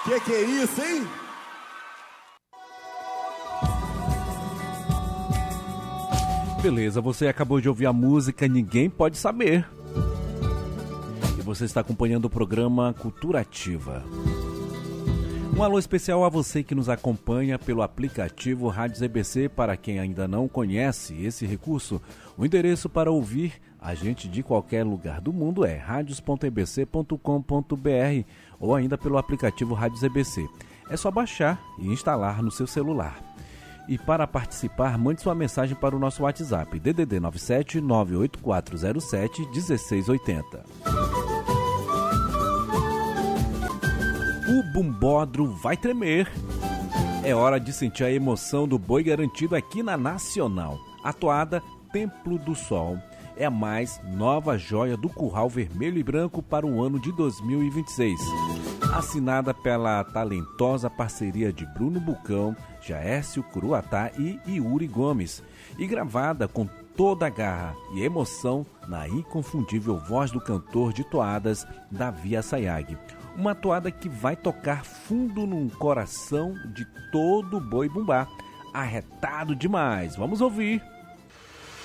Que é isso, hein? Beleza, você acabou de ouvir a música Ninguém Pode Saber. E você está acompanhando o programa Cultura Ativa. Um alô especial a você que nos acompanha pelo aplicativo Rádios EBC. Para quem ainda não conhece esse recurso, o endereço para ouvir a gente de qualquer lugar do mundo é radios.ebc.com.br ou ainda pelo aplicativo Rádios EBC. É só baixar e instalar no seu celular. E para participar, mande sua mensagem para o nosso WhatsApp, DDD 97 98407 1680. O bumbódromo vai tremer. É hora de sentir a emoção do boi garantido aqui na Nacional. A toada Templo do Sol é a mais nova joia do curral vermelho e branco para o ano de 2026. Assinada pela talentosa parceria de Bruno Bucão, Jaércio Curuatá e Yuri Gomes, e gravada com toda a garra e emoção na inconfundível voz do cantor de toadas Davi Assayag. Uma toada que vai tocar fundo no coração de todo boi bumbá. Arretado demais. Vamos ouvir.